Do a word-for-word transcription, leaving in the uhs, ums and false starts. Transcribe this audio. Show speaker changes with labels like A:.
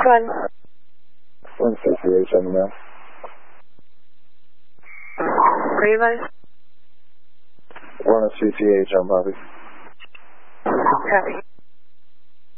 A: Run.
B: one C C H on the mail.
A: Realize.
B: One C C H on Bobby.
A: Copy.